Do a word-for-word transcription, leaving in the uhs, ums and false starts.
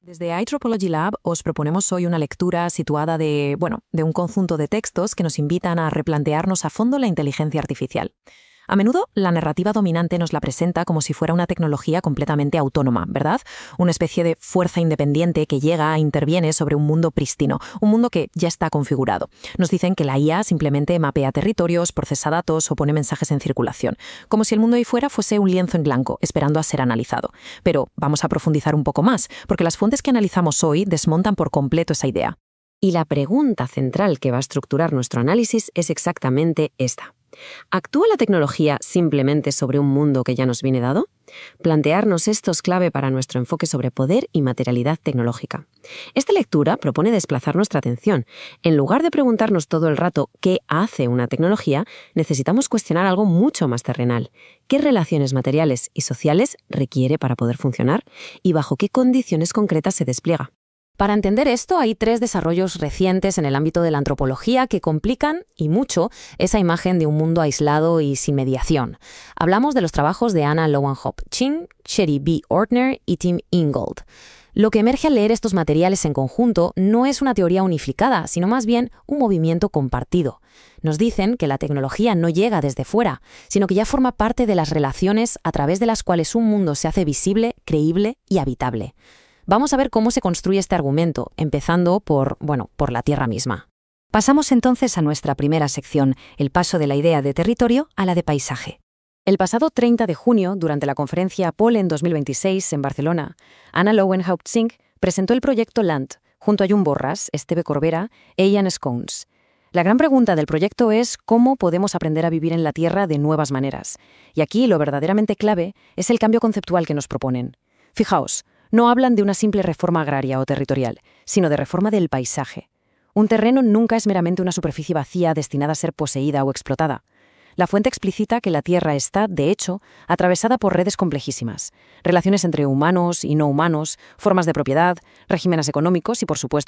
Desde iTropology Lab os proponemos hoy una lectura situada de, bueno, de un conjunto de textos que nos invitan a replantearnos a fondo la inteligencia artificial. A menudo, la narrativa dominante nos la presenta como si fuera una tecnología completamente autónoma, ¿verdad? Una especie de fuerza independiente que llega e interviene sobre un mundo prístino, un mundo que ya está configurado. Nos dicen que la I A simplemente mapea territorios, procesa datos o pone mensajes en circulación, como si el mundo ahí fuera fuese un lienzo en blanco, esperando a ser analizado. Pero vamos a profundizar un poco más, porque las fuentes que analizamos hoy desmontan por completo esa idea. Y la pregunta central que va a estructurar nuestro análisis es exactamente esta. ¿Actúa la tecnología simplemente sobre un mundo que ya nos viene dado? Plantearnos esto es clave para nuestro enfoque sobre poder y materialidad tecnológica. Esta lectura propone desplazar nuestra atención. En lugar de preguntarnos todo el rato ¿qué hace una tecnología?, necesitamos cuestionar algo mucho más terrenal. ¿Qué relaciones materiales y sociales requiere para poder funcionar? ¿Y bajo qué condiciones concretas se despliega? Para entender esto, hay tres desarrollos recientes en el ámbito de la antropología que complican, y mucho, esa imagen de un mundo aislado y sin mediación. Hablamos de los trabajos de Anna Lowenhaupt-Chin, Sherry B. Ortner y Tim Ingold. Lo que emerge al leer estos materiales en conjunto no es una teoría unificada, sino más bien un movimiento compartido. Nos dicen que la tecnología no llega desde fuera, sino que ya forma parte de las relaciones a través de las cuales un mundo se hace visible, creíble y habitable. Vamos a ver cómo se construye este argumento, empezando por, bueno, por la Tierra misma. Pasamos entonces a nuestra primera sección, el paso de la idea de territorio a la de paisaje. El pasado treinta de junio, durante la conferencia Pollen dos mil veintiséis en Barcelona, Anna Lowenhaupt-Chin presentó el proyecto Land, junto a Llum Borras, Esteve Corbera e Ian Scones. La gran pregunta del proyecto es cómo podemos aprender a vivir en la Tierra de nuevas maneras. Y aquí lo verdaderamente clave es el cambio conceptual que nos proponen. Fijaos, no hablan de una simple reforma agraria o territorial, sino de reforma del paisaje. Un terreno nunca es meramente una superficie vacía destinada a ser poseída o explotada. La fuente explicita que la Tierra está, de hecho, atravesada por redes complejísimas, relaciones entre humanos y no humanos, formas de propiedad, regímenes económicos y, por supuesto,